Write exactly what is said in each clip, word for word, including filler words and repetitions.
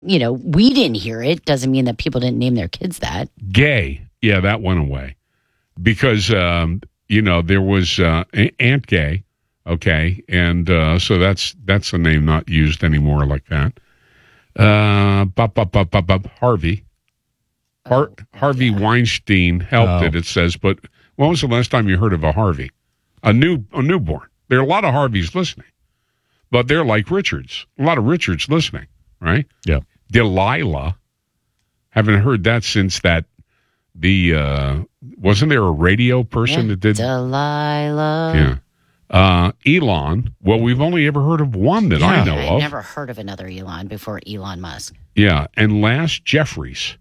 you know, we didn't hear it. Doesn't mean that people didn't name their kids that. Gay. Yeah, that went away. Because, um, you know, there was uh, Aunt Gay, okay, and uh, so that's that's a name not used anymore like that. Uh, bop, bop, bop, bop, bop, Harvey. Har- oh, Harvey yeah. Weinstein helped oh. it, it says, but when was the last time you heard of a Harvey? A new a newborn. There are a lot of Harveys listening, but they're like Richards. A lot of Richards listening, right? Yeah. Delilah. Haven't heard that since that. The uh, wasn't there a radio person yeah, that did Delilah? Yeah. Uh, Elon. Well, we've only ever heard of one that yeah, I know I've of. Never heard of another Elon before Elon Musk. Yeah, and last Jeffries.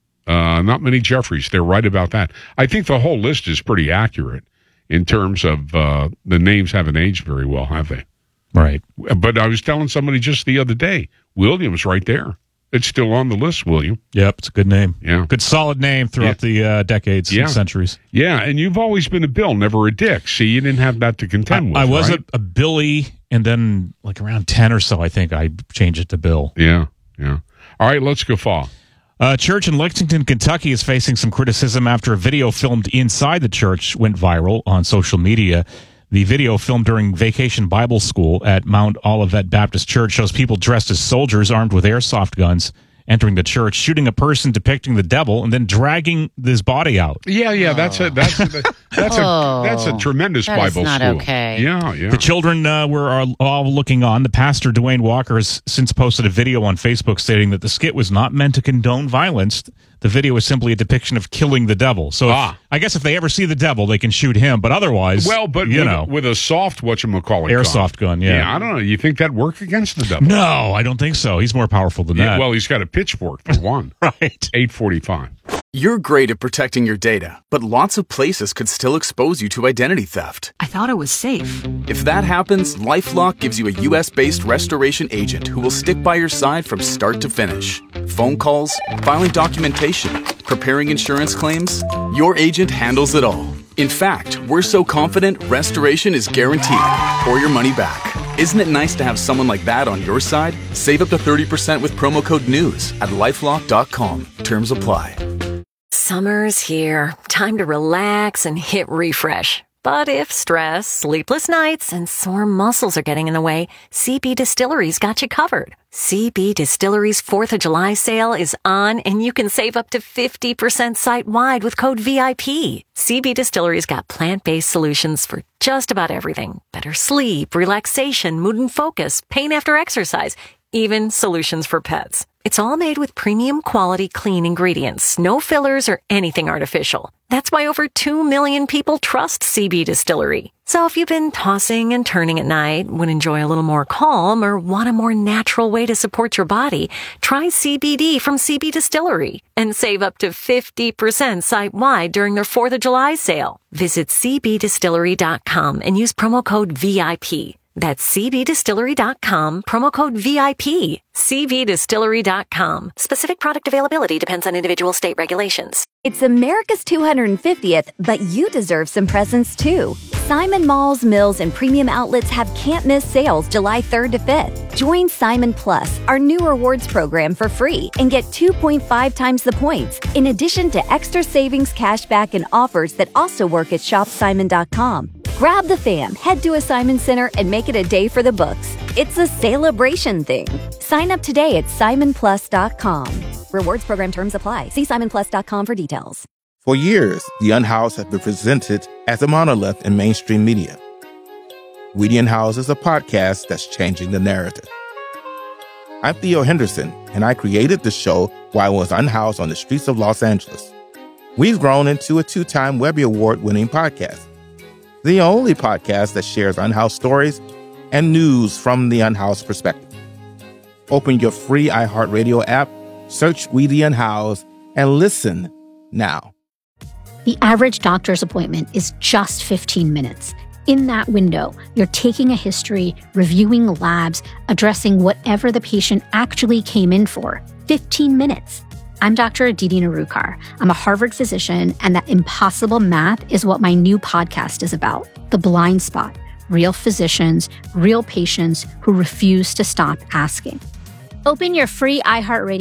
Uh, not many Jeffries. They're right about that. I think the whole list is pretty accurate in terms of uh, the names haven't aged very well, have they? Right. But I was telling somebody just the other day, William's right there. It's still on the list, William. Yep, it's a good name. Yeah. Good solid name throughout yeah. the uh, decades yeah. and centuries. Yeah, and you've always been a Bill, never a Dick. See, you didn't have that to contend I, with, I was right? a, a Billy, and then like around ten or so, I think I changed it to Bill. Yeah, yeah. All right, let's go fall. A church in Lexington, Kentucky is facing some criticism after a video filmed inside the church went viral on social media. The video filmed during Vacation Bible School at Mount Olivet Baptist Church shows people dressed as soldiers armed with airsoft guns entering the church, shooting a person depicting the devil, and then dragging this body out. Yeah, yeah, that's a that's a, that's oh, a that's a tremendous that Bible is not school. Okay. Yeah, yeah. The children uh, were all looking on. The pastor, Dwayne Walker, has since posted a video on Facebook stating that the skit was not meant to condone violence. The video is simply a depiction of killing the devil. So ah. if, I guess if they ever see the devil, they can shoot him. But otherwise, well, but you with, know, with a soft whatchamacallit airsoft gun, yeah. yeah. I don't know. You think that'd work against the devil? No, I don't think so. He's more powerful than yeah, that. Well, he's got a pitchfork for one. Right. eight forty-five. You're great at protecting your data, but lots of places could still expose you to identity theft. I thought it was safe. If that happens, LifeLock gives you a U S-based restoration agent who will stick by your side from start to finish. Phone calls, filing documentation, preparing insurance claims, your agent handles it all. In fact, we're so confident restoration is guaranteed or your money back. Isn't it nice to have someone like that on your side? Save up to thirty percent with promo code NEWS at lifelock dot com. Terms apply. Summer's here. Time to relax and hit refresh. But if stress, sleepless nights, and sore muscles are getting in the way, C B Distillery's got you covered. C B Distillery's fourth of July sale is on, and you can save up to fifty percent site-wide with code V I P. C B Distillery's got plant-based solutions for just about everything. Better sleep, relaxation, mood and focus, pain after exercise, even solutions for pets. It's all made with premium quality clean ingredients, no fillers or anything artificial. That's why over two million people trust C B Distillery. So if you've been tossing and turning at night, would enjoy a little more calm, or want a more natural way to support your body, try C B D from C B Distillery and save up to fifty percent site-wide during their fourth of July sale. Visit c b distillery dot com and use promo code V I P. That's c b distillery dot com, promo code V I P. c b distillery dot com. Specific product availability depends on individual state regulations. It's America's two hundred fiftieth, but you deserve some presents too. Simon Malls, Mills, and premium outlets have can't-miss sales July third to fifth. Join Simon Plus, our new rewards program, for free and get two point five times the points, in addition to extra savings, cashback, and offers that also work at shop simon dot com. Grab the fam, head to a Simon Center, and make it a day for the books. It's a celebration thing. Sign up today at simon plus dot com. Rewards program terms apply. See simon plus dot com for details. For years, The Unhoused has been presented as a monolith in mainstream media. We the Unhoused is a podcast that's changing the narrative. I'm Theo Henderson, and I created the show while I was unhoused on the streets of Los Angeles. We've grown into a two-time Webby Award-winning podcast. The only podcast that shares unhoused stories and news from the unhoused perspective. Open your free iHeartRadio app, search We the Unhoused, and listen now. The average doctor's appointment is just fifteen minutes. In that window, you're taking a history, reviewing labs, addressing whatever the patient actually came in for. fifteen minutes. I'm Doctor Aditi Narukar. I'm a Harvard physician, and that impossible math is what my new podcast is about. The Blind Spot. Real physicians, real patients who refuse to stop asking. Open your free iHeartRadio